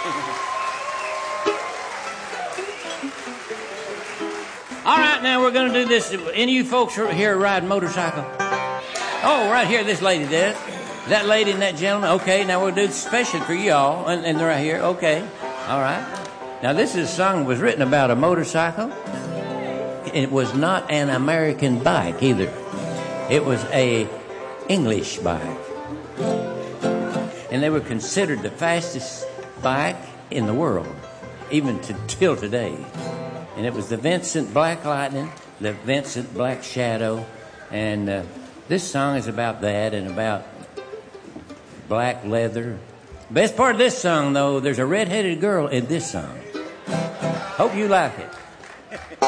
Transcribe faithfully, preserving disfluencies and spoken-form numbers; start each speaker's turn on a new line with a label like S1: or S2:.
S1: All right, now we're going to do this. Any of you folks here ride motorcycle? Oh, right here, this lady does. That lady and that gentleman. Okay, now we'll do it special for y'all. And, and they're right here. Okay. All right. Now, this is a song that was written about a motorcycle. It was not an American bike either. It was a English bike. And they were considered the fastest bike in the world, even to, till today. And it was the Vincent Black Lightning, the Vincent Black Shadow. And uh, this song is about that and about black leather. Best part of this song, though, there's a red-headed girl in this song. Hope you like it.